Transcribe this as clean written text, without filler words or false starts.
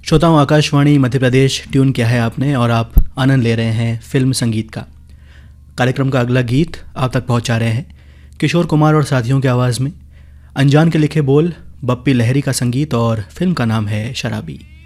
श्रोताओं, आकाशवाणी मध्य प्रदेश ट्यून किया है आपने और आप आनंद ले रहे हैं फिल्म संगीत का। कार्यक्रम का अगला गीत आप तक पहुंचा रहे हैं किशोर कुमार और साथियों की आवाज़ में। अनजान के लिखे बोल, बप्पी लहरी का संगीत और फिल्म का नाम है शराबी।